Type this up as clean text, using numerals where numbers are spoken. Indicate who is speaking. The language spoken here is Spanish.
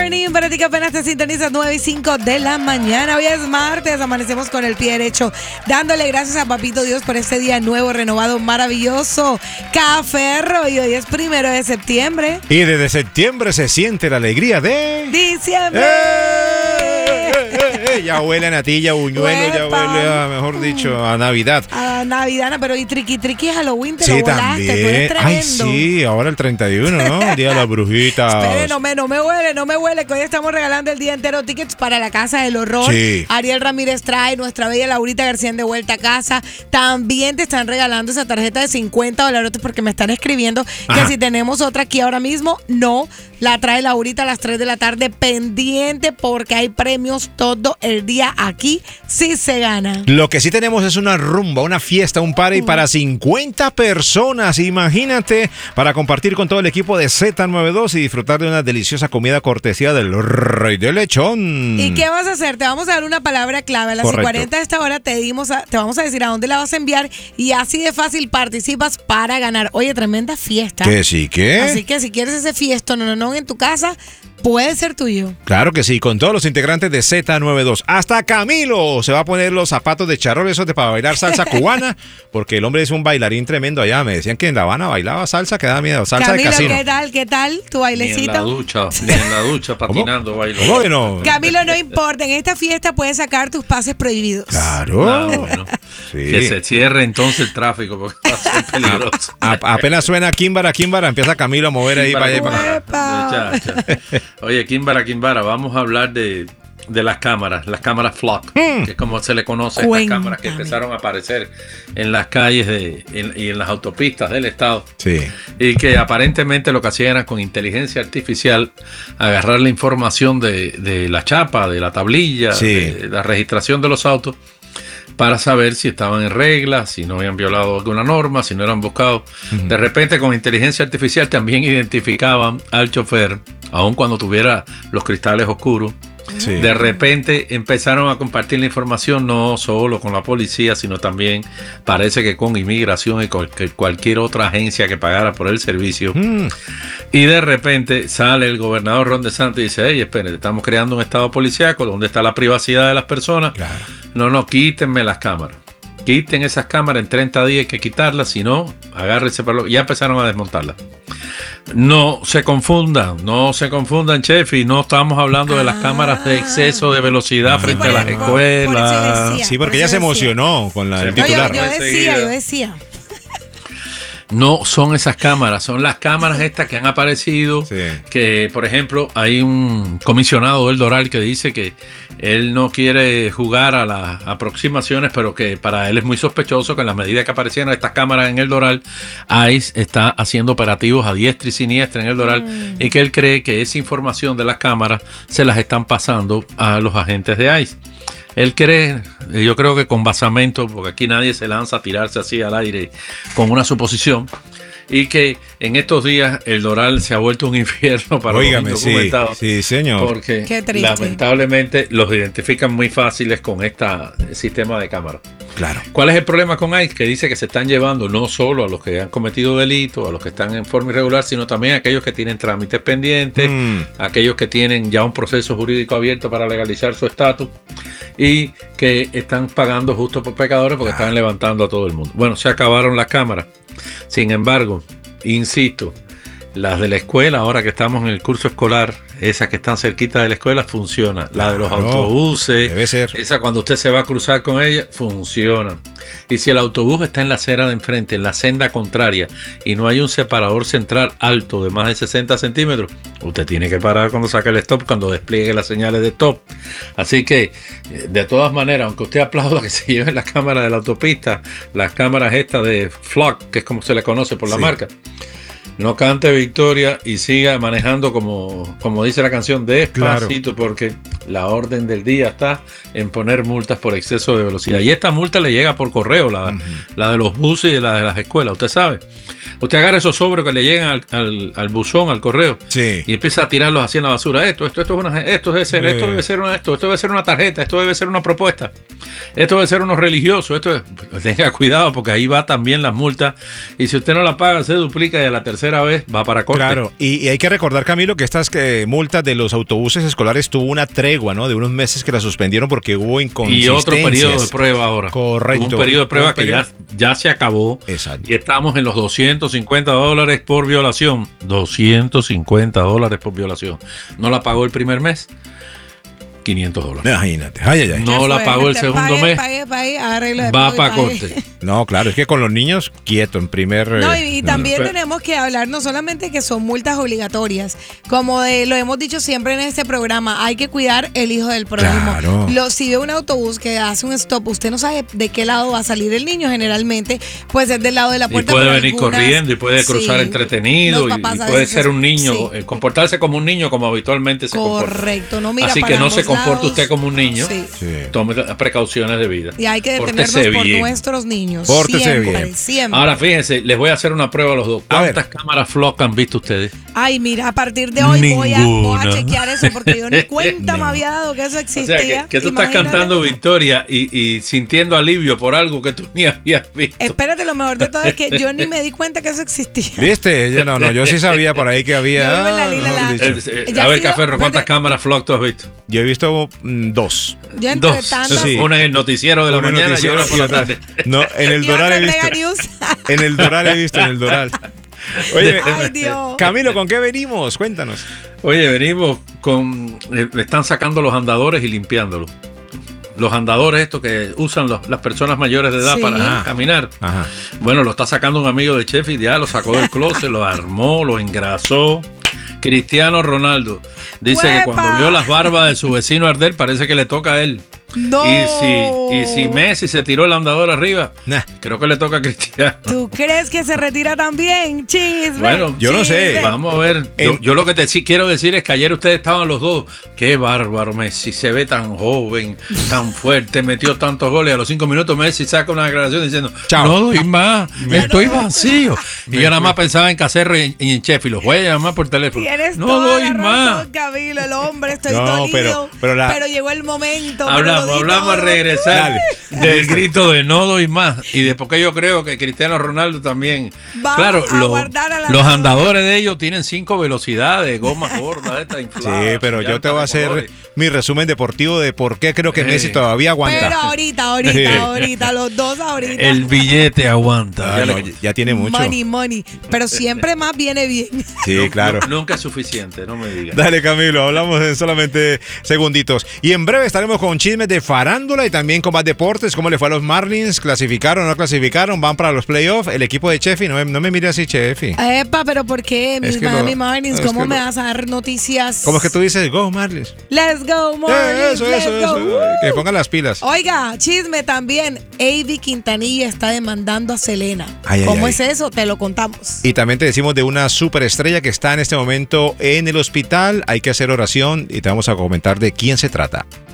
Speaker 1: Morning, para ti que apenas te sintonizas 9:05 de la mañana. Hoy es martes, amanecemos con el pie derecho, dándole gracias a Papito Dios por este día nuevo, renovado, maravilloso. Caferro, y hoy es 1 de septiembre.
Speaker 2: Y desde septiembre se siente la alegría de...
Speaker 1: ¡Diciembre!
Speaker 2: Ya huele a natilla, buñuelo, ya huele a, mejor dicho, a Navidad.
Speaker 1: A Navidad, pero y triqui Halloween te
Speaker 2: Sí,
Speaker 1: lo volaste,
Speaker 2: también.
Speaker 1: tú eres tremendo.
Speaker 2: Ay, sí, ahora el 31, ¿no? Día de las brujitas.
Speaker 1: Espere, no me huele, que hoy estamos regalando el día entero tickets para la Casa del Horror.
Speaker 2: Sí.
Speaker 1: Ariel Ramírez trae, nuestra bella Laurita García de vuelta a casa. También te están regalando esa tarjeta de $50 porque me están escribiendo que si tenemos otra aquí ahora mismo, no. La trae Laurita a las 3 de la tarde, pendiente porque hay premios todo el día aquí, sí se gana.
Speaker 2: Lo que sí tenemos es una rumba, una fiesta, un party para 50 personas, imagínate, para compartir con todo el equipo de Z92 y disfrutar de una deliciosa comida cortesía del Rey del Lechón.
Speaker 1: ¿Y qué vas a hacer? Te vamos a dar una palabra clave. A las 6:40 de esta hora te vamos a decir a dónde la vas a enviar y así de fácil participas para ganar. Oye, tremenda fiesta.
Speaker 2: ¿Qué sí, qué?
Speaker 1: Así que si quieres ese fiestón en tu casa, puede ser tuyo.
Speaker 2: Claro que sí, con todos los integrantes de Z92. Hasta Camilo se va a poner los zapatos de charol, esos de para bailar salsa cubana, porque el hombre es un bailarín tremendo allá. Me decían que en La Habana bailaba salsa, que da miedo, salsa
Speaker 1: Camilo,
Speaker 2: de casino.
Speaker 1: ¿qué tal tu bailecito?
Speaker 3: Ni en la ducha patinando bailo.
Speaker 2: ¿Cómo que no?
Speaker 1: Camilo, no importa, en esta fiesta puedes sacar tus pases prohibidos.
Speaker 2: Claro.
Speaker 3: Bueno.
Speaker 2: Sí.
Speaker 3: Que se cierre entonces el tráfico porque va a ser peligroso.
Speaker 2: Apenas suena Kimbara, empieza Camilo a mover ahí para allá y para acá.
Speaker 3: Oye, Kimbara, vamos a hablar de las cámaras flock, que es como se le conoce a estas cámaras que empezaron a aparecer en las calles y en las autopistas del estado.
Speaker 2: Sí.
Speaker 3: Y que aparentemente lo que hacían era con inteligencia artificial agarrar la información de la chapa, de la tablilla, de la registración de los autos, para saber si estaban en regla, si no habían violado alguna norma, si no eran buscados. De repente con inteligencia artificial también identificaban al chofer, aun cuando tuviera los cristales oscuros.
Speaker 2: Sí.
Speaker 3: De repente empezaron a compartir la información no solo con la policía, sino también parece que con inmigración y cualquier otra agencia que pagara por el servicio. Y de repente sale el gobernador Ron DeSantis y dice: hey, esperen, estamos creando un estado policíaco donde está la privacidad de las personas.
Speaker 2: Claro.
Speaker 3: No, quítenme las cámaras. Quiten esas cámaras, en 30 días hay que quitarlas, si no, agárrense para lo... Ya empezaron a desmontarlas. No se confundan, Chefi, no estamos hablando de las cámaras de exceso de velocidad frente a las escuelas.
Speaker 2: Sí, porque ella se emocionó con el titular.
Speaker 1: Yo decía.
Speaker 3: No son esas cámaras, son las cámaras estas que han aparecido, que por ejemplo hay un comisionado del Doral que dice que él no quiere jugar a las aproximaciones, pero que para él es muy sospechoso que en la medida que aparecieron estas cámaras en el Doral, ICE está haciendo operativos a diestra y siniestra en el Doral y que él cree que esa información de las cámaras se las están pasando a los agentes de ICE. Él cree, yo creo que con basamento, porque aquí nadie se lanza a tirarse así al aire con una suposición, y que en estos días el Doral se ha vuelto un infierno para los indocumentados.
Speaker 2: Sí, señor.
Speaker 3: Porque lamentablemente los identifican muy fáciles con este sistema de cámara.
Speaker 2: Claro.
Speaker 3: ¿Cuál es el problema con ICE? Que dice que se están llevando no solo a los que han cometido delitos, a los que están en forma irregular, sino también a aquellos que tienen trámites pendientes, aquellos que tienen ya un proceso jurídico abierto para legalizar su estatus y que están pagando justo por pecadores porque están levantando a todo el mundo. Bueno, se acabaron las cámaras. Sin embargo, insisto, las de la escuela, ahora que estamos en el curso escolar, esas que están cerquita de la escuela, funciona. La de los autobuses,
Speaker 2: debe ser.
Speaker 3: Esa cuando usted se va a cruzar con ella, funciona. Y si el autobús está en la acera de enfrente, en la senda contraria, y no hay un separador central alto de más de 60 centímetros, usted tiene que parar cuando saque el stop, cuando despliegue las señales de stop. Así que, de todas maneras, aunque usted aplauda que se lleven las cámaras de la autopista, las cámaras estas de Flock, que es como se le conoce por la marca, no cante victoria y siga manejando como dice la canción, despacito, porque la orden del día está en poner multas por exceso de velocidad. Y esta multa le llega por correo, la de los buses y la de las escuelas, usted sabe. Usted agarra esos sobres que le llegan al buzón, al correo, y empieza a tirarlos así en la basura. Esto debe ser una tarjeta, esto debe ser una propuesta, esto debe ser uno religioso, tenga cuidado porque ahí va también las multas, y si usted no la paga se duplica y a la tercera tercera vez va para corte.
Speaker 2: Claro, y hay que recordar, Camilo, que estas multas de los autobuses escolares tuvo una tregua, ¿no? De unos meses que la suspendieron porque hubo
Speaker 3: Y otro periodo de prueba ahora.
Speaker 2: Correcto.
Speaker 3: Un periodo de prueba que ya se acabó.
Speaker 2: Exacto.
Speaker 3: Y estamos en los $250 por violación. $250 por violación. ¿No la pagó el primer mes? $500.
Speaker 2: Imagínate. Ay, ay, ay.
Speaker 3: No la pagó el segundo mes. Va para corte.
Speaker 2: No, claro, es que con los niños, quieto, en primer...
Speaker 1: No, y también tenemos que hablar no solamente que son multas obligatorias, como lo hemos dicho siempre en este programa, hay que cuidar el hijo del prójimo.
Speaker 2: Claro.
Speaker 1: Si ve un autobús que hace un stop, usted no sabe de qué lado va a salir el niño, generalmente, pues es del lado de la puerta.
Speaker 3: Y puede venir corriendo y puede cruzar entretenido y puede ser un niño, comportarse como un niño como habitualmente se comporta.
Speaker 1: Correcto, no mira
Speaker 3: así
Speaker 1: para
Speaker 3: que no se comporte usted como un niño, tome las precauciones debidas.
Speaker 1: Y hay que detenernos por nuestros niños.
Speaker 2: Pórtese bien.
Speaker 1: Siempre.
Speaker 3: Ahora fíjense, les voy a hacer una prueba a los dos. ¿Cuántas cámaras flock han visto ustedes?
Speaker 1: Ay, mira, a partir de hoy voy a chequear eso porque yo ni cuenta me había dado que eso existía.
Speaker 3: O sea, que tú estás cantando victoria y sintiendo alivio por algo que tú ni habías visto.
Speaker 1: Espérate, lo mejor de todo es que yo ni me di cuenta que eso existía.
Speaker 2: ¿Viste? Yo sí sabía por ahí que había...
Speaker 3: A ver, Caferro, ¿cuántas cámaras flock tú has visto?
Speaker 2: Yo he visto 2.
Speaker 1: Yo entre tantas.
Speaker 2: Sí.
Speaker 3: Una en el noticiero de la mañana y otra por la tarde.
Speaker 2: No, en el Doral he visto. En el Doral he visto, en el Doral. Oye,
Speaker 1: ay, Dios.
Speaker 2: Camilo, ¿con qué venimos? Cuéntanos.
Speaker 3: Oye, venimos con... Le están sacando los andadores y limpiándolos. Los andadores estos que usan las personas mayores de edad para caminar. Ajá. Bueno, lo está sacando un amigo de Sheffield, ya lo sacó del closet, lo armó, lo engrasó. Cristiano Ronaldo dice que cuando vio las barbas de su vecino arder, parece que le toca a él.
Speaker 1: No.
Speaker 3: Y si Messi se tiró el andador arriba, creo que le toca a Cristiano.
Speaker 1: ¿Tú crees que se retira también? Chisme.
Speaker 3: Bueno,
Speaker 2: yo no sé.
Speaker 3: Vamos a ver. Yo lo que quiero decir es que ayer ustedes estaban los dos. Qué bárbaro Messi, se ve tan joven, tan fuerte, metió tantos goles. A los 5 minutos Messi saca una declaración diciendo, chao, no doy más, estoy vacío. Y yo nada más pensaba en Cacerro y en Sheffield. Los voy a llamar por teléfono.
Speaker 1: No doy más. Camilo, el hombre, estoy dolido. Pero llegó el momento.
Speaker 3: Hablamos a regresar del grito de no doy más y de porque yo creo que Cristiano Ronaldo también.
Speaker 1: Claro,
Speaker 3: los andadores de ellos tienen 5 velocidades, gomas gordas, esta inflada.
Speaker 2: Sí, pero yo te voy a hacer mi resumen deportivo de por qué creo que Messi todavía aguanta.
Speaker 1: Pero ahorita, los dos ahorita.
Speaker 3: El billete aguanta.
Speaker 2: Ya tiene mucho.
Speaker 1: Money. Pero siempre más viene bien.
Speaker 2: Sí, claro.
Speaker 3: Nunca es suficiente, no me digas.
Speaker 2: Dale, Camilo, hablamos en solamente segunditos. Y en breve estaremos con chismes de farándula y también con más deportes. ¿Cómo le fue a los Marlins? ¿Clasificaron o no clasificaron? ¿Van para los playoffs? El equipo de Sheffield, no me mire así, Sheffield.
Speaker 1: Epa, pero ¿por qué? Mis Miami Marlins, ¿cómo me vas a dar noticias?
Speaker 2: ¿Cómo es que tú dices? Go, Marlins.
Speaker 1: Let's go, Marlins.
Speaker 2: Eso. Que pongan las pilas.
Speaker 1: Oiga, chisme también. Avi Quintanilla está demandando a Selena. ¿Cómo es eso? Te lo contamos.
Speaker 2: Y también te decimos de una superestrella que está en este momento en el hospital. Hay que hacer oración y te vamos a comentar de quién se trata.